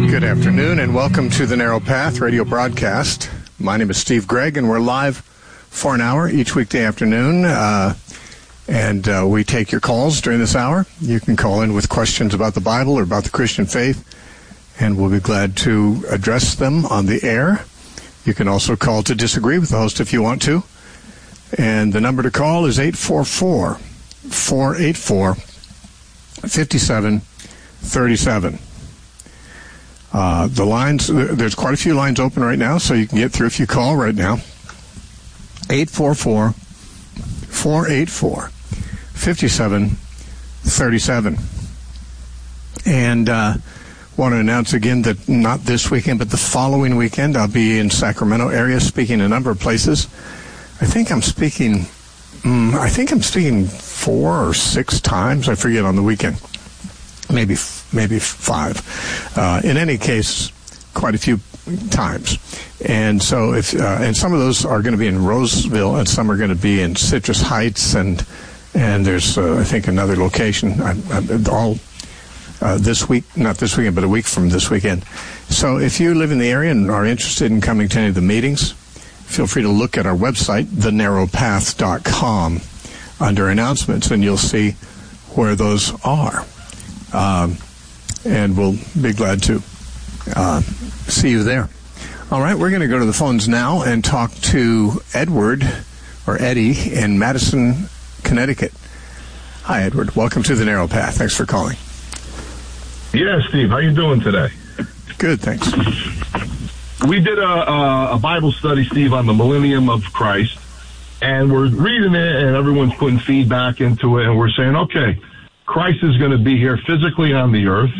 Good afternoon and welcome to the Narrow Path radio broadcast. My name is Steve Gregg and we're live for an hour each weekday afternoon. And we take your calls during this hour. You can call in with questions about the Bible or about the Christian faith, and we'll be glad to address them on the air. You can also call to disagree with the host if you want to. And the number to call is 844-484-5737. The lines, there's quite a few lines open right now, so you can get through if you call right now. 844-484-5737. And want to announce again that not this weekend, but the following weekend, I'll be in Sacramento area speaking a number of places. I think I'm speaking 4 or 6 times. I forget on the weekend. Maybe 5. In any case, quite a few times. And so and some of those are going to be in Roseville, and some are going to be in Citrus Heights, and there's I think another location. All this week, not this weekend, but a week from this weekend. So if you live in the area and are interested in coming to any of the meetings, feel free to look at our website, thenarrowpath.com, under announcements, and you'll see where those are. And we'll be glad to see you there. All right, we're going to go to the phones now and talk to Edward, or Eddie, in Madison, Connecticut. Hi, Edward. Welcome to the Narrow Path. Thanks for calling. Yeah, Steve. How you doing today? Good, thanks. We did a Bible study, Steve, on the Millennium of Christ, and we're reading it, and everyone's putting feedback into it, and we're saying, okay, Christ is going to be here physically on the earth.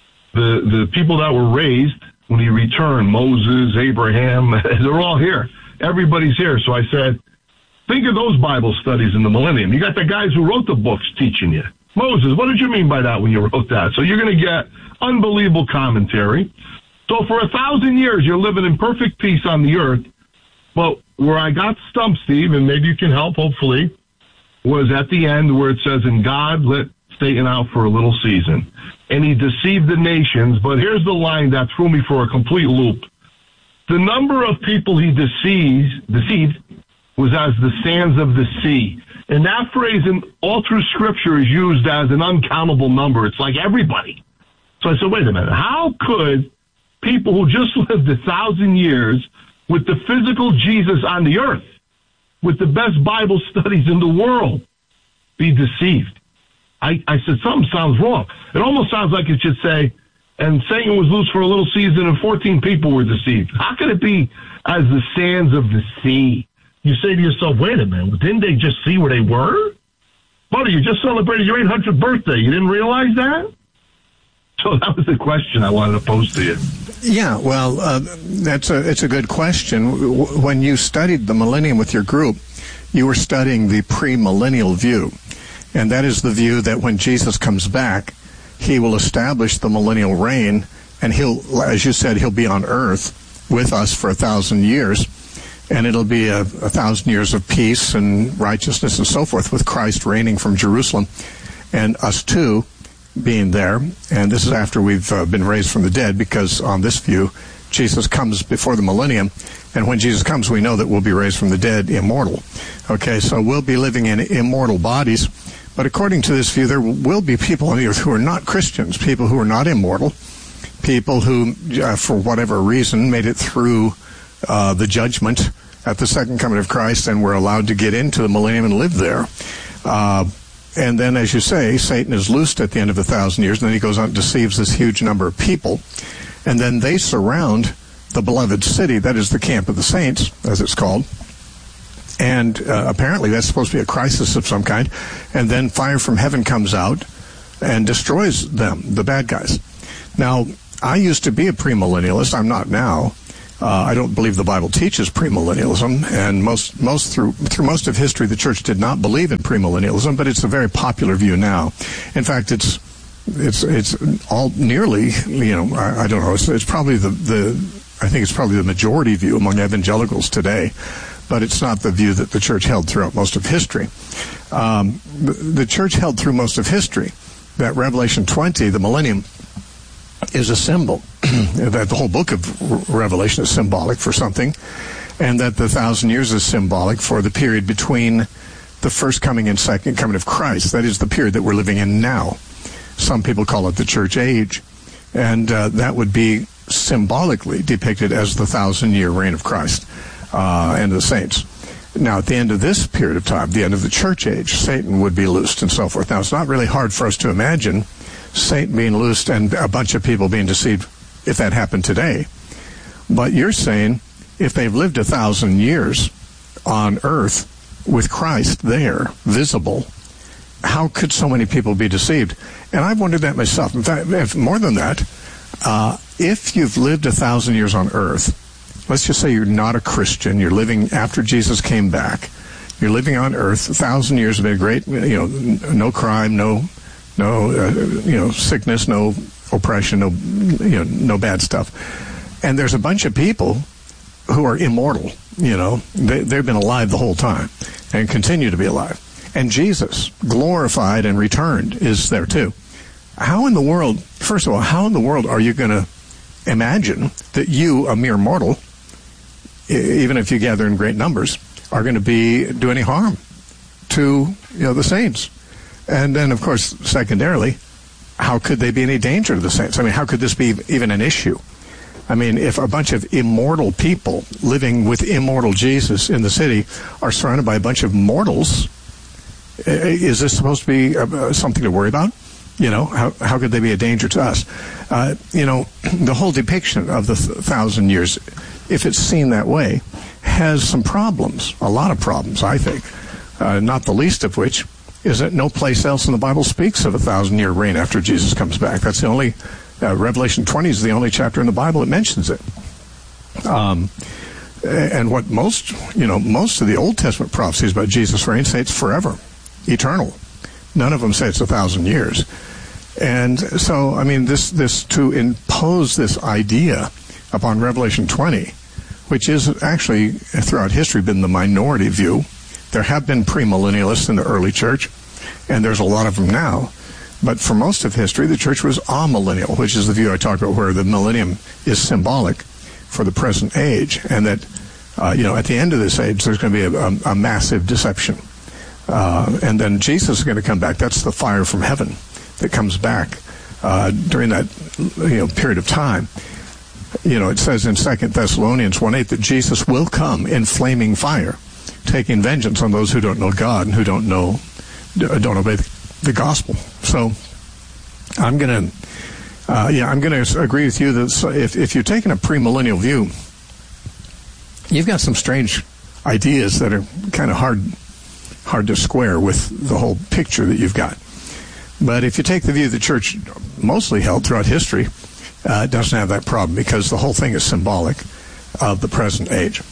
The people that were raised when he returned, Moses, Abraham, they're all here. Everybody's here. So I said, think of those Bible studies in the millennium. You got the guys who wrote the books teaching you. Moses, what did you mean by that when you wrote that? So you're going to get unbelievable commentary. So for 1,000 years, you're living in perfect peace on the earth. But where I got stumped, Steve, and maybe you can help, hopefully, was at the end where it says, and God let Satan out for a little season, and he deceived the nations. But here's the line that threw me for a complete loop. The number of people he deceived was as the sands of the sea. And that phrase all through Scripture is used as an uncountable number. It's like everybody. So I said, wait a minute. How could people who just lived 1,000 years with the physical Jesus on the earth, with the best Bible studies in the world, be deceived? I said, something sounds wrong. It almost sounds like it should say, and Satan was loose for a little season and 14 people were deceived. How could it be as the sands of the sea? You say to yourself, wait a minute, didn't they just see where they were? Buddy, you just celebrated your 800th birthday. You didn't realize that? So that was the question I wanted to pose to you. Yeah, well, it's a good question. When you studied the millennium with your group, you were studying the premillennial view. And that is the view that when Jesus comes back, he will establish the millennial reign, and he'll, as you said, he'll be on earth with us for 1,000 years, and it'll be 1,000 years of peace and righteousness and so forth, with Christ reigning from Jerusalem, and us too being there. And this is after we've been raised from the dead, because on this view, Jesus comes before the millennium, and when Jesus comes, we know that we'll be raised from the dead immortal. Okay, so we'll be living in immortal bodies. But according to this view, there will be people on the earth who are not Christians, people who are not immortal, people who, for whatever reason, made it through the judgment at the second coming of Christ and were allowed to get into the millennium and live there. And then, as you say, Satan is loosed at the end of 1,000 years, and then he goes out and deceives this huge number of people. And then they surround the beloved city, that is the camp of the saints, as it's called. And apparently that's supposed to be a crisis of some kind. And then fire from heaven comes out and destroys them, the bad guys. Now, I used to be a premillennialist. I'm not now. I don't believe the Bible teaches premillennialism. And through most of history, the church did not believe in premillennialism, but it's a very popular view now. In fact, it's all nearly, I don't know. It's probably I think it's probably the majority view among evangelicals today. But it's not the view that the church held throughout most of history. The church held through most of history that Revelation 20, the millennium, is a symbol that the whole book of Revelation is symbolic for something, and that the 1,000 years is symbolic for the period between the first coming and second coming of Christ. That is the period that we're living in now. Some people call it the church age, and that would be symbolically depicted as the 1,000-year reign of Christ and the saints. Now, at the end of this period of time, the end of the church age, Satan would be loosed and so forth. Now, it's not really hard for us to imagine Satan being loosed and a bunch of people being deceived if that happened today. But you're saying if they've lived 1,000 years on earth with Christ there, visible, how could so many people be deceived? And I've wondered that myself. In fact, if more than that, if you've lived 1,000 years on earth, let's just say you're not a Christian, you're living after Jesus came back, you're living on earth, 1,000 years have been great, no crime, no sickness, no oppression, no bad stuff. And there's a bunch of people who are immortal, they've been alive the whole time and continue to be alive. And Jesus, glorified and returned, is there too. How in the world, first of all, how in the world are you going to imagine that you, a mere mortal, even if you gather in great numbers, are going to do any harm to the saints? And then, of course, secondarily, how could they be any danger to the saints? I mean, how could this be even an issue? I mean, if a bunch of immortal people living with immortal Jesus in the city are surrounded by a bunch of mortals, is this supposed to be something to worry about? How could they be a danger to us? The whole depiction of the 1,000 years, if it's seen that way, has some problems, a lot of problems, I think, not the least of which is that no place else in the Bible speaks of a 1,000-year reign after Jesus comes back. That's the only, Revelation 20 is the only chapter in the Bible that mentions it. And what most of the Old Testament prophecies about Jesus' reign say it's forever, eternal. None of them say it's 1,000 years. And so, I mean, this to impose this idea upon Revelation 20, which is actually throughout history been the minority view. There have been premillennialists in the early church, and there's a lot of them now. But for most of history, the church was amillennial, which is the view I talked about, where the millennium is symbolic for the present age, and that at the end of this age, there's going to be a massive deception. And then Jesus is going to come back. That's the fire from heaven that comes back during that period of time. It says in 2 Thessalonians 1:8 that Jesus will come in flaming fire, taking vengeance on those who don't know God and who don't obey the gospel. So I'm going to agree with you that if you're taking a premillennial view, you've got some strange ideas that are kind of hard to square with the whole picture that you've got. But if you take the view the church mostly held throughout history, it doesn't have that problem because the whole thing is symbolic of the present age.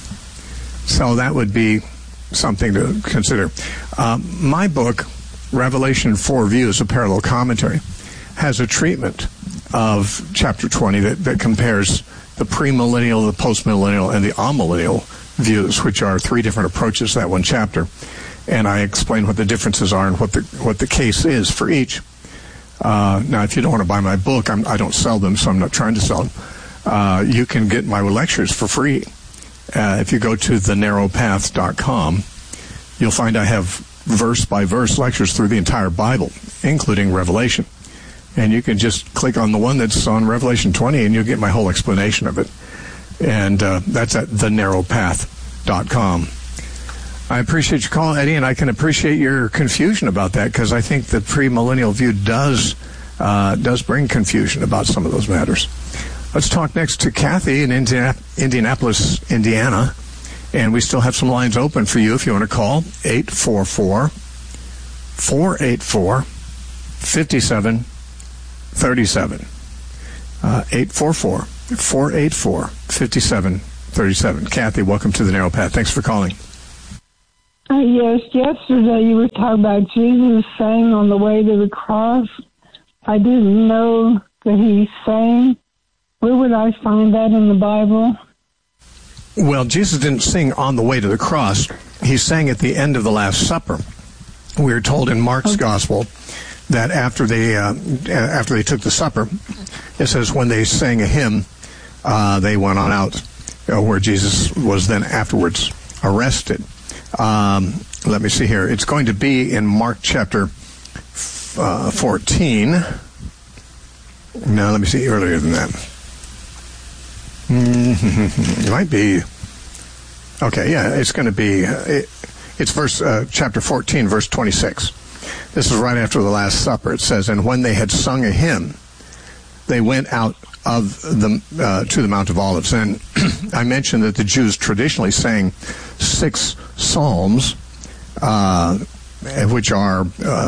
So that would be something to consider. My book, Revelation 4 Views, a parallel commentary, has a treatment of chapter 20 that compares the premillennial, the postmillennial, and the amillennial views, which are three different approaches to that one chapter. And I explain what the differences are and what the case is for each. Now, if you don't want to buy my book, I don't sell them, so I'm not trying to sell them. You can get my lectures for free. If you go to thenarrowpath.com, you'll find I have verse-by-verse lectures through the entire Bible, including Revelation. And you can just click on the one that's on Revelation 20, and you'll get my whole explanation of it. And that's at thenarrowpath.com. I appreciate your call, Eddie, and I can appreciate your confusion about that, because I think the premillennial view does bring confusion about some of those matters. Let's talk next to Kathy in Indianapolis, Indiana. And we still have some lines open for you if you want to call. 844-484-5737. 844-484-5737. Kathy, welcome to the Narrow Path. Thanks for calling. Yes, yesterday you were talking about Jesus saying on the way to the cross. I didn't know that he sang. Where would I find that in the Bible? Well, Jesus didn't sing on the way to the cross. He sang at the end of the Last Supper. We are told in Mark's Gospel that after they took the supper, it says, when they sang a hymn, they went on out, where Jesus was then afterwards arrested. Let me see here. It's going to be in Mark chapter 14. No, let me see, earlier than that. It might be. Okay, yeah, it's going to be. It's chapter 14, verse 26. This is right after the Last Supper. It says, and when they had sung a hymn, they went out of to the Mount of Olives. And I mentioned that the Jews traditionally sang 6 psalms, which are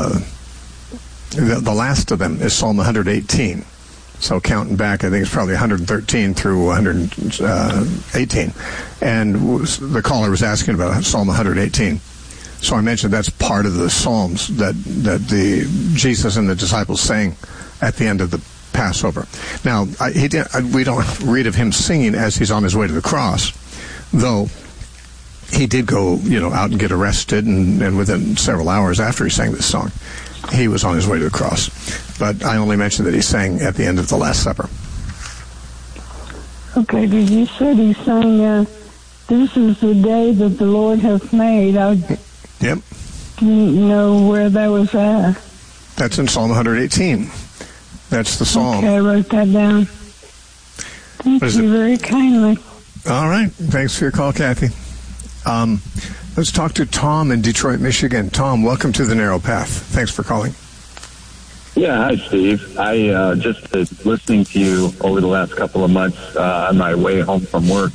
the last of them is Psalm 118. So counting back, I think it's probably 113 through 118. And the caller was asking about Psalm 118. So I mentioned that's part of the Psalms that the Jesus and the disciples sang at the end of the Passover. Now, we don't read of him singing as he's on his way to the cross, though he did go, out and get arrested, and within several hours after he sang this song, he was on his way to the cross. But I only mentioned that he sang at the end of the Last Supper. Okay, did you say he sang, this is the day that the Lord hath made? Yep. Didn't know where that was at. That's in Psalm 118. That's the psalm. Okay, I wrote that down. Thank you very kindly. All right. Thanks for your call, Kathy. Let's talk to Tom in Detroit, Michigan. Tom, welcome to The Narrow Path. Thanks for calling. Yeah, hi, Steve. I just listening to you over the last couple of months on my way home from work.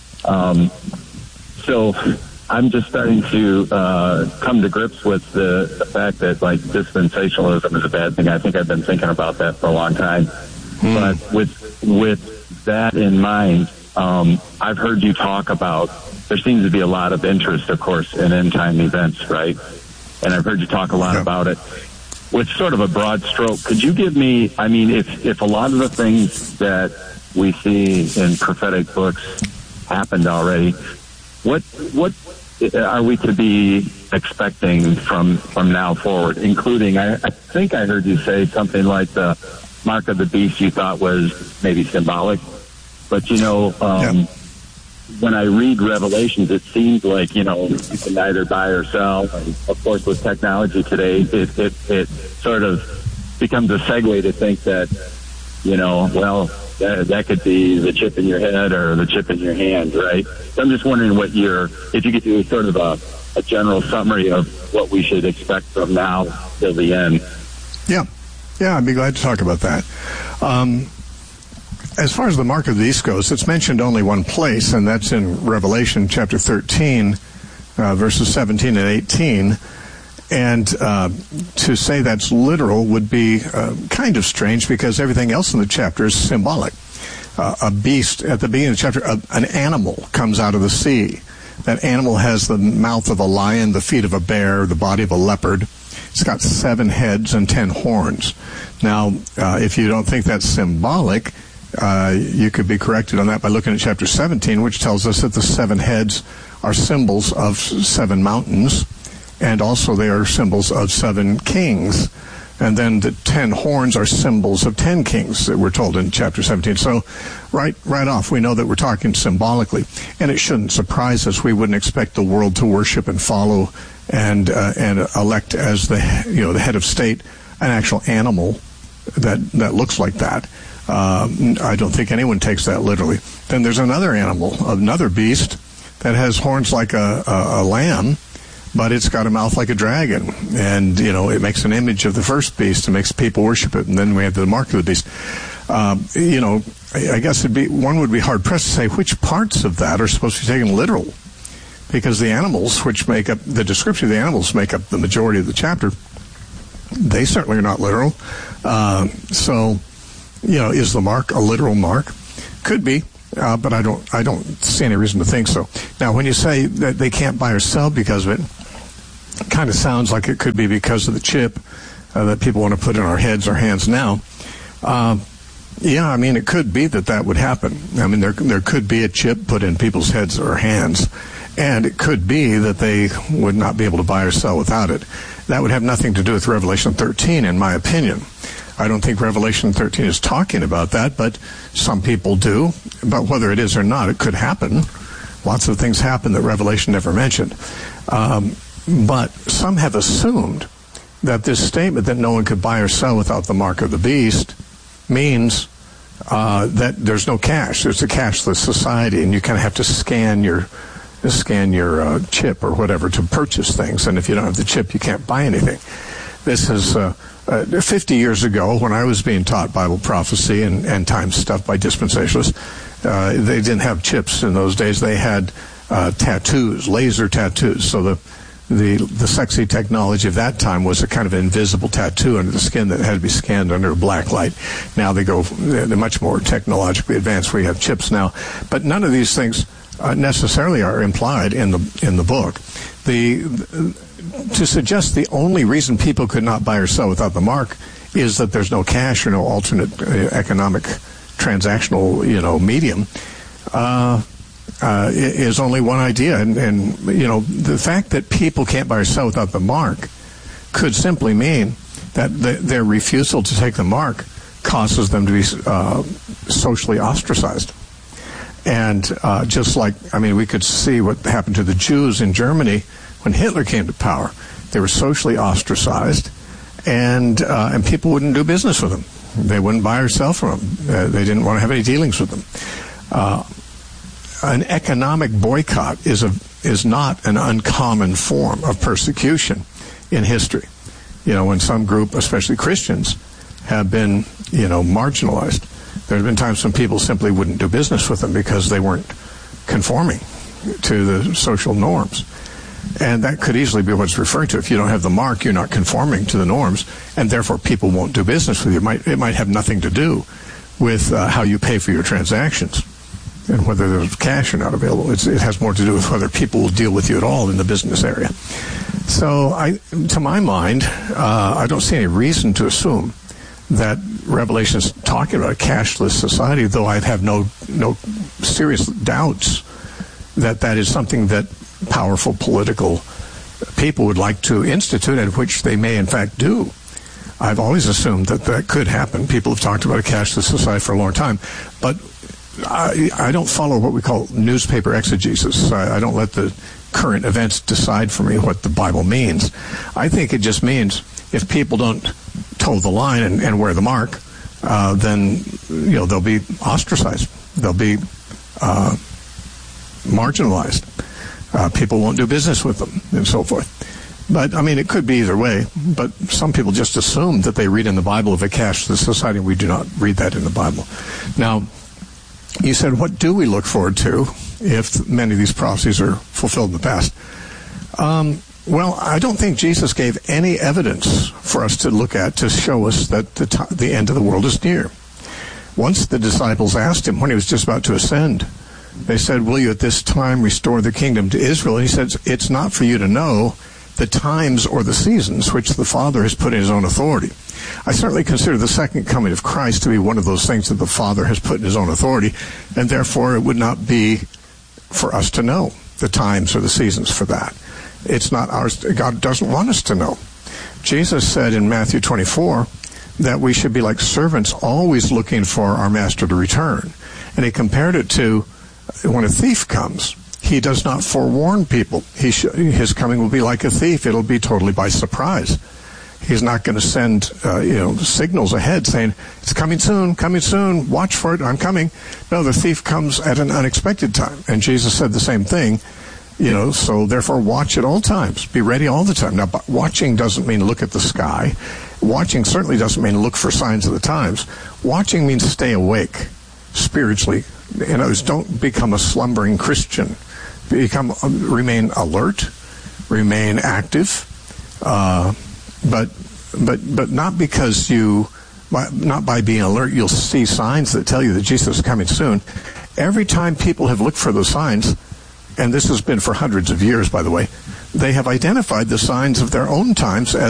So I'm just starting to come to grips with the fact that, dispensationalism is a bad thing. I think I've been thinking about that for a long time. But with that in mind, I've heard you talk about, there seems to be a lot of interest, of course, in end-time events, right? And I've heard you talk a lot about it. With sort of a broad stroke, could you give me, if a lot of the things that we see in prophetic books happened already, what are we to be expecting from now forward, including, I think I heard you say something like the mark of the beast you thought was maybe symbolic, but when I read Revelations, it seems like, you can neither buy or sell. And of course, with technology today, it sort of becomes a segue to think that, that could be the chip in your head or the chip in your hand, right? So I'm just wondering if you could do sort of a general summary of what we should expect from now till the end. Yeah, I'd be glad to talk about that. As far as the mark of the beast goes, it's mentioned only one place, and that's in Revelation chapter 13, verses 17 and 18. And to say that's literal would be kind of strange, because everything else in the chapter is symbolic. A beast, at the beginning of the chapter, an animal comes out of the sea. That animal has the mouth of a lion, the feet of a bear, the body of a leopard. It's got 7 heads and 10 horns. Now, if you don't think that's symbolic, you could be corrected on that by looking at chapter 17, which tells us that the 7 heads are symbols of 7 mountains, and also they are symbols of 7 kings. And then the 10 horns are symbols of 10 kings that we're told in chapter 17. So right off, we know that we're talking symbolically. And it shouldn't surprise us. We wouldn't expect the world to worship and follow and elect as the head of state an actual animal that looks like that. I don't think anyone takes that literally. Then there's another animal, another beast, that has horns like a lamb, but it's got a mouth like a dragon. And, it makes an image of the first beast and makes people worship it. And then we have the mark of the beast. I guess one would be hard-pressed to say which parts of that are supposed to be taken literal. Because the animals, which make up, the description of the animals make up the majority of the chapter, they certainly are not literal. Is the mark a literal mark? Could be, but I don't see any reason to think so. Now, when you say that they can't buy or sell because of it kind of sounds like it could be because of the chip that people want to put in our heads or hands now. It could be that would happen. There could be a chip put in people's heads or hands, and it could be that they would not be able to buy or sell without it. That would have nothing to do with Revelation 13, in my opinion. I don't think Revelation 13 is talking about that, but some people do. But whether it is or not, it could happen. Lots of things happen that Revelation never mentioned. But some have assumed that this statement that no one could buy or sell without the mark of the beast means that there's no cash. There's a cashless society, and you kind of have to scan your chip or whatever to purchase things. And if you don't have the chip, you can't buy anything. This is 50 years ago when I was being taught Bible prophecy and end time stuff by dispensationalists. They didn't have chips in those days. They had tattoos, laser tattoos. So the sexy technology of that time was a kind of invisible tattoo under the skin that had to be scanned under a black light. Now they're much more technologically advanced where you have chips now. But none of these things necessarily are implied in the book. To suggest the only reason people could not buy or sell without the mark is that there's no cash or no alternate economic transactional medium is only one idea. And the fact that people can't buy or sell without the mark could simply mean that their refusal to take the mark causes them to be socially ostracized. And just like, we could see what happened to the Jews in Germany when Hitler came to power. They were socially ostracized, and people wouldn't do business with them. They wouldn't buy or sell from them. They didn't want to have any dealings with them. An economic boycott is not an uncommon form of persecution in history. When some group, especially Christians, have been, marginalized, there have been times when people simply wouldn't do business with them because they weren't conforming to the social norms. And that could easily be what's referred to. If you don't have the mark, you're not conforming to the norms, and therefore people won't do business with you. It might have nothing to do with how you pay for your transactions and whether there's cash or not available. It has more to do with whether people will deal with you at all in the business area. So, to my mind, I don't see any reason to assume that Revelation is talking about a cashless society, though I have no serious doubts that is something that powerful political people would like to institute, and which they may in fact do. I've always assumed that could happen. People have talked about a cashless society for a long time, but I don't follow what we call newspaper exegesis. I don't let the current events decide for me what the Bible means. I think it just means if people don't toe the line and wear the mark, then they'll be ostracized. They'll be marginalized. People won't do business with them, and so forth. But, it could be either way. But some people just assume that they read in the Bible of a cashless society. We do not read that in the Bible. Now, you said, what do we look forward to if many of these prophecies are fulfilled in the past? Well, I don't think Jesus gave any evidence for us to look at to show us that the end of the world is near. Once the disciples asked him when he was just about to ascend, they said, will you at this time restore the kingdom to Israel? And he said, it's not for you to know the times or the seasons which the Father has put in his own authority. I certainly consider the second coming of Christ to be one of those things that the Father has put in his own authority, and therefore it would not be for us to know the times or the seasons for that. It's not ours. God doesn't want us to know. Jesus said in Matthew 24 that we should be like servants, always looking for our master to return. And he compared it to when a thief comes, he does not forewarn people. His coming will be like a thief. It'll be totally by surprise. He's not going to send signals ahead saying, it's coming soon, watch for it, I'm coming. No, the thief comes at an unexpected time. And Jesus said the same thing, so therefore watch at all times. Be ready all the time. Now, watching doesn't mean look at the sky. Watching certainly doesn't mean look for signs of the times. Watching means stay awake spiritually. Don't become a slumbering Christian. Remain alert, remain active, but not because not by being alert, you'll see signs that tell you that Jesus is coming soon. Every time people have looked for those signs, and this has been for hundreds of years, by the way, they have identified the signs of their own times as